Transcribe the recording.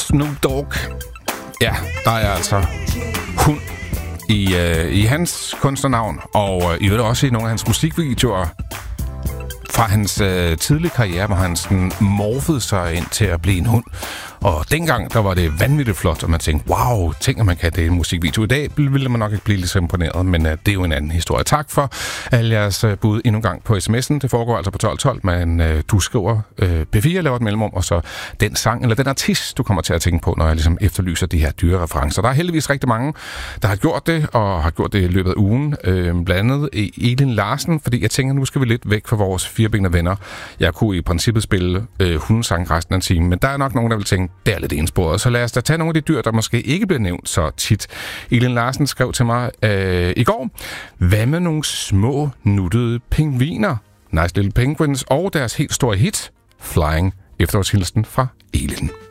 Snoop Dogg. Ja, der er altså hund i hans kunstnernavn, og i øvrigt også i nogle af hans musikvideoer fra hans tidlige karriere, hvor han sådan morfede sig ind til at blive en hund. Og dengang, der var det vanvittigt flot, og man tænkte, wow, tænk, at man kan det i en musikvideo. I dag ville man nok ikke blive lige så imponeret, men det er jo en anden historie. Tak for alle jeres bud endnu en gang på sms'en. Det foregår altså på 1212, men du skriver P4, laver et mellemrum, og så den sang, eller den artist, du kommer til at tænke på, når jeg ligesom efterlyser de her dyre referencer. Der er heldigvis rigtig mange, der har gjort det, og har gjort det i løbet af ugen. Blandt andet Elin Larsen, fordi jeg tænker, nu skal vi lidt væk fra vores firebenede venner. Jeg kunne i princippet spille hundesang resten af en time, men der er nok nogen, der vil tænke, det er lidt ensporet. Så lad os da tage nogle af de dyr, der måske ikke bliver nævnt så tit. Elin Larsen skrev til mig i går, hvad med nogle små, nuttede pingviner? Nice Little Penguins og deres helt store hit, Flying, efterårshilsen fra Elin.